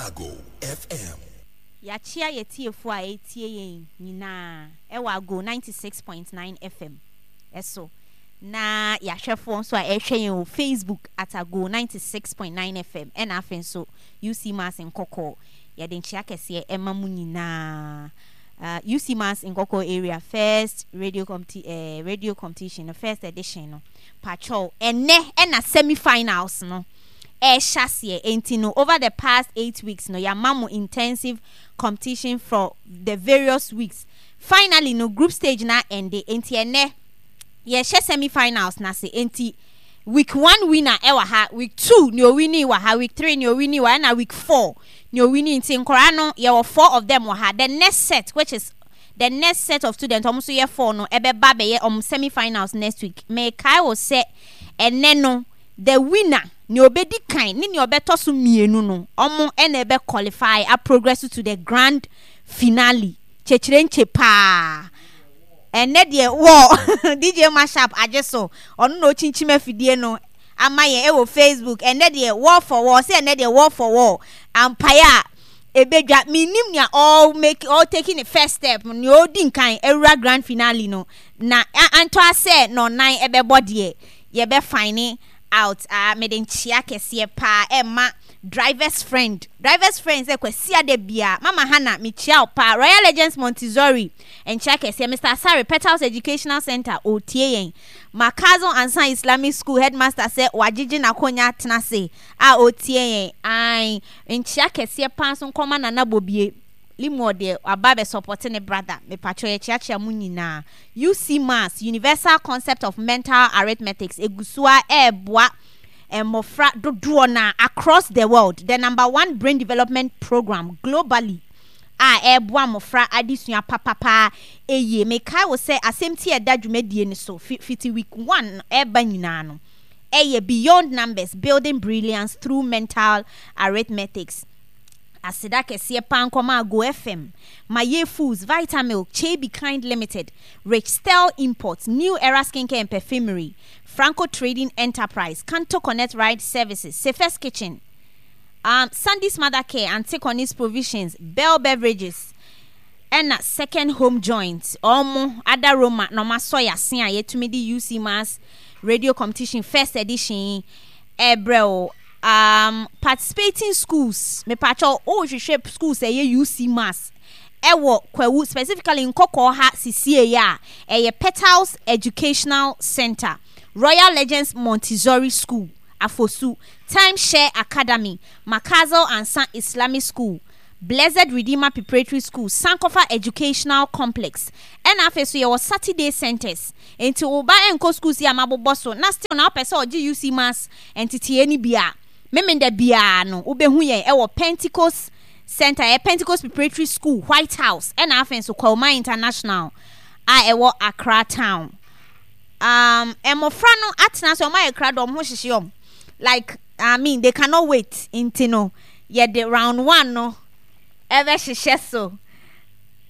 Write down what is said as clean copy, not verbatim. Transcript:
Ago FM. Yachia yetiefo a etie yen nyina ewa Ago 96.9 FM. Eso na yahwefo nso a ehwe yen o Facebook at Ago 96.9 FM and afen so UC Mass Nkoko ya den chia kese ema mu nyina UC Mass Nkoko area first radio competition, the first edition no patrol ene na semi-finals no shasiye entino over the past 8 weeks no ya mamu intensive competition for the various weeks. Finally no group stage na ende enti ene ye semi-finals na se enti week 1 winner ewa ha, week 2 ni winning wa ha, week 3 ni winning wa na week 4 ni winning enti nkora no ye were 4 of them wa ha. The next set, which is the next set of students almost year 4 no ebe babe ye semi-finals next week. Me kai will say ene no the winner ni obedi kind ni obeto so mienu no omo ene be qualify a progress to the grand finale chechirenche pa ene de wo DJ Mashup ajeso onu no chinchime fidie no amaye e wo Facebook ene de war for war say ene de war for war empire ebedwa minim nia all taking the first step ni odin kan ewura grand finale no na anto ase no nine ebebo de ye be fine out meden chia kese pa emma driver's friends ekwasia de bia mama hana mi chia pa Royal Legends Montessori en chia kese Mr. Asari Petals Educational Center otie yen Makazo Ansan Islamic School headmaster say wajiji na konya tenase otie yen ai en chia kese pa so nkoma na nabobie limo de ababe supporting a brother me patcho ye chiachia mu nyina UC Mass Universal Concept of Mental Arithmetics egusua eboa mofra dodo na across the world, the #1 brain development program globally eboa mofra adisua papa eye me kai wo say asemti e dadwumedie ni so 50 week 1 eba nyina no eye beyond numbers building brilliance through mental arithmetics. Asida kesiye pan koma Ago FM, Maye Foods, Vitamilk, Chebi Kind Limited, Richstel Imports, New Era Skincare and Perfumery, Franco Trading Enterprise, Kanto Connect Ride Services, Safest Kitchen, Sandy's Mother Care, Anticonis Provisions, Bell Beverages, and Second Home Joints, Omo, Ada Roma, Noma Soya, Sia, Yetumidi UC Mass Radio Competition, First Edition, Ebreo, participating schools me pacho shape schools UC Mass ewo kwawu specifically in Kokoha CCA ya Petals Educational Center, Royal Legends Montessori School Afosu, Timeshare Academy, Makazo Ansan Islamic School, Blessed Redeemer Preparatory School, Sankofa Educational Complex, and afesu your Saturday centers into Oba enko schools ya maboboso na still na pesa oji UC Mass entity any bia memenda bia no ubehu ye ewo Pentecost Center Pentecost Preparatory School White House and afenso Kwama International ewo Accra town. Emofra no atena so my Accra dom ho hihye like they cannot wait intino ye the round 1 no ever hihye so